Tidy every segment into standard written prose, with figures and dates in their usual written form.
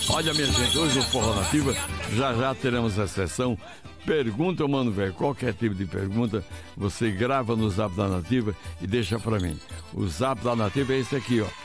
Olha, minha gente, hoje o Forró Nativa, já teremos a sessão Pergunta ao Mano Velho. Qualquer tipo de pergunta, você grava no Zap da Nativa e deixa pra mim. O Zap da Nativa é esse aqui, ó.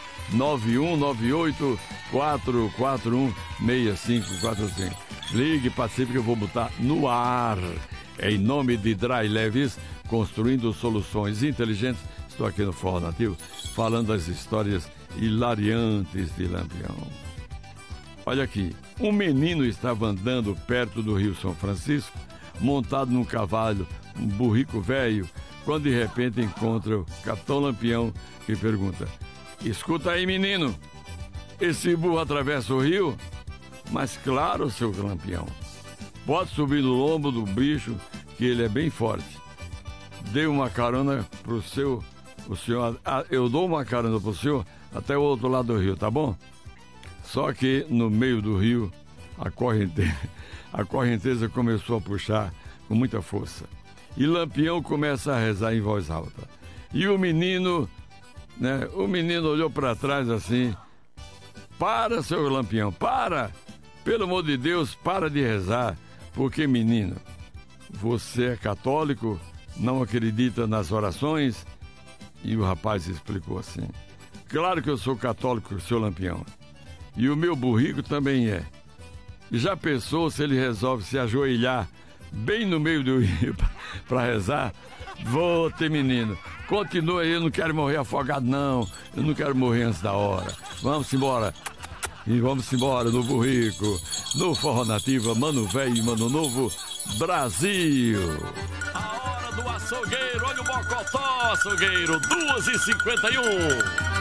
9198-441-6545. Ligue, participe que eu vou botar no ar. É em nome de Dry Leves, construindo soluções inteligentes. Estou aqui no Forró Nativo, falando das histórias hilariantes de Lampião. Olha aqui, um menino estava andando perto do Rio São Francisco, montado num cavalo, um burrico velho, quando de repente encontra o Capitão Lampião e pergunta: escuta aí, menino, esse burro atravessa o rio? Mas claro, seu Lampião, pode subir no lombo do bicho, que ele é bem forte. Dê uma carona pro senhor, eu dou uma carona pro senhor até o outro lado do rio, tá bom? Só que no meio do rio, a correnteza começou a puxar com muita força. E Lampião começa a rezar em voz alta. E o menino olhou para trás assim: para, seu Lampião, para! Pelo amor de Deus, para de rezar. Porque, menino, você é católico, não acredita nas orações? E o rapaz explicou assim: claro que eu sou católico, seu Lampião. E o meu burrico também é. Já pensou se ele resolve se ajoelhar bem no meio do rio para rezar? Vou ter, menino. Continua aí, eu não quero morrer afogado, não. Eu não quero morrer antes da hora. Vamos embora. E vamos embora no burrico, no Forró Nativa, Mano Velho e Mano Novo, Brasil. A hora do açougueiro, olha o mocotó, açougueiro, 2h51.